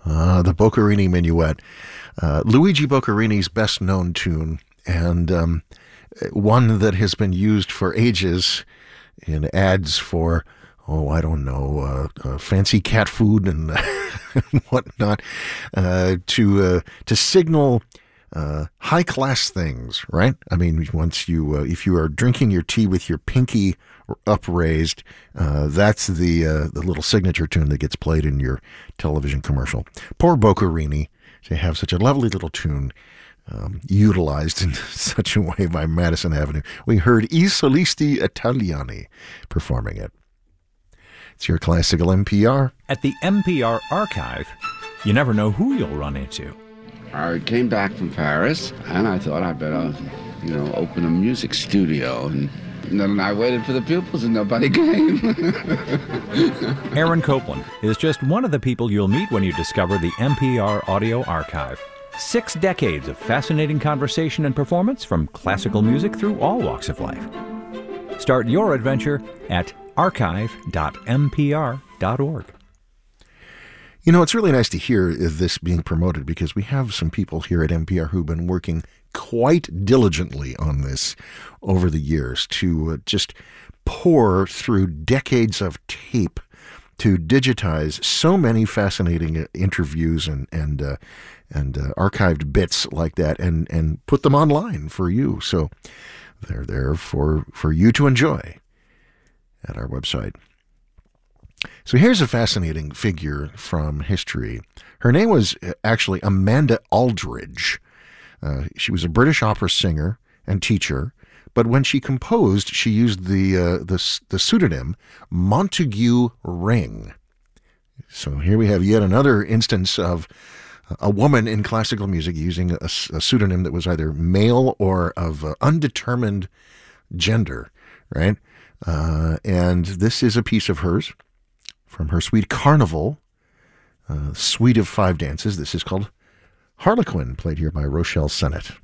The Boccherini Minuet, Luigi Boccherini's best-known tune, and one that has been used for ages in ads for, I don't know, fancy cat food and whatnot, to signal high-class things, right? I mean, once you, if you are drinking your tea with your pinky upraised, that's the little signature tune that gets played in your television commercial. Poor Boccherini, to have such a lovely little tune utilized in such a way by Madison Avenue. We heard I Solisti Italiani performing it. It's your classical NPR. At the NPR archive, you never know who you'll run into. I came back from Paris, and I thought I'd better, open a music studio. And then I waited for the pupils, and nobody came. Aaron Copland is just one of the people you'll meet when you discover the NPR Audio Archive. 6 decades of fascinating conversation and performance from classical music through all walks of life. Start your adventure at archive.npr.org. It's really nice to hear this being promoted, because we have some people here at NPR who've been working quite diligently on this over the years to just pour through decades of tape to digitize so many fascinating interviews and archived bits like that and put them online for you. So they're there for you to enjoy at our website. So here's a fascinating figure from history. Her name was actually Amanda Aldridge. She was a British opera singer and teacher, but when she composed, she used the pseudonym Montague Ring. So here we have yet another instance of a woman in classical music using a pseudonym that was either male or of undetermined gender, right? And this is a piece of hers from her suite Carnival, suite of 5 dances. This is called Harlequin, played here by Rochelle Sennett.